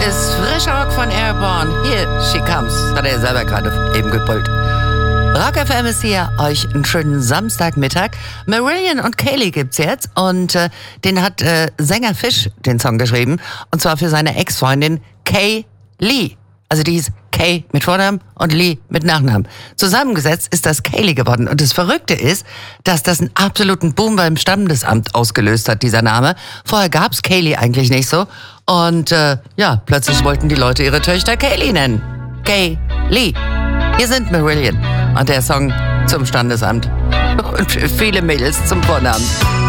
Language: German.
ist frischer Rock von Airborne. Hier, she comes, hat er selber gerade eben gebrüllt. Rock FM ist hier, euch einen schönen Samstagmittag. Marillion und Kaylee gibt's jetzt und den hat Sänger Fish den Song geschrieben und zwar für seine Ex-Freundin Kay Lee. Also die hieß Kay mit Vornamen und Lee mit Nachnamen. Zusammengesetzt ist das Kaylee geworden. Und das Verrückte ist, dass das einen absoluten Boom beim Standesamt ausgelöst hat, dieser Name. Vorher gab's Kaylee eigentlich nicht so. Und plötzlich wollten die Leute ihre Töchter Kaylee nennen. Kaylee. Hier sind Marillion und der Song zum Standesamt. Und für viele Mädels zum Vornamen.